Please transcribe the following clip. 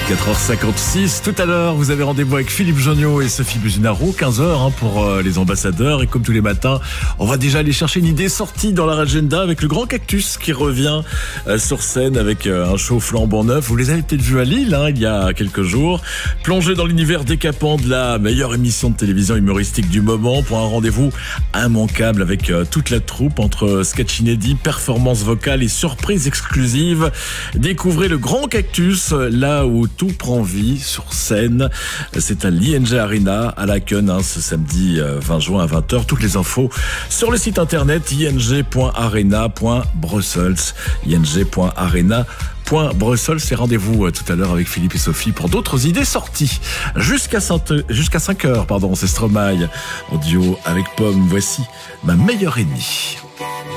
4h56, tout à l'heure, vous avez rendez-vous avec Philippe Jonniot et Sophie Buginaro, 15h pour les ambassadeurs. Et comme tous les matins, on va déjà aller chercher une idée sortie dans leur agenda avec le Grand Cactus qui revient sur scène avec un show flambant neuf. Vous les avez peut-être vus à Lille il y a quelques jours. Plongez dans l'univers décapant de la meilleure émission de télévision humoristique du moment pour un rendez-vous immanquable avec toute la troupe entre sketch inédit, performances vocales et surprises exclusives. Découvrez le Grand Cactus, là où tout prend vie sur scène. C'est à l'ING Arena à Laken, ce samedi 20 juin à 20h. Toutes les infos sur le site internet ing.arena.brussels. ing.arena.brussels. C'est rendez-vous tout à l'heure avec Philippe et Sophie pour d'autres idées sorties. Jusqu'à 5h, c'est Stromae en duo avec Pomme. Voici ma meilleure ennemie.